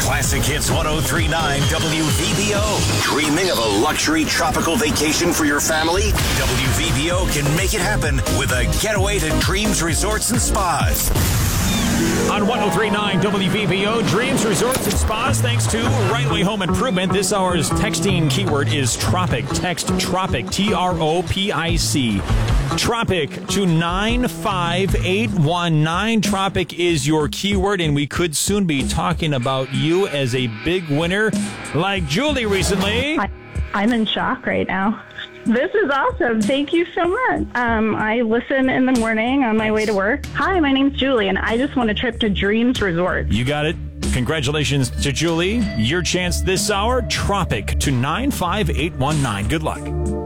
Classic Hits 103.9 WVBO. Dreaming of a luxury tropical vacation for your family? WVBO can make it happen with a getaway to Dreams Resorts and Spas. On 103.9 WVBO, Dreams Resorts and Spas, thanks to Riley Home Improvement. This hour's texting keyword is Tropic. Text Tropic, T-R-O-P-I-C. Tropic to 95819. Tropic is your keyword, and we could soon be talking about you as a big winner like Julie recently. I'm in shock right now. This is awesome. Thank you so much. I listen in the morning on my way to work. Hi, my name's Julie, and I just want a trip to Dreams Resort. You got it. Congratulations to Julie. Your chance this hour, Tropic to 95819. Good luck.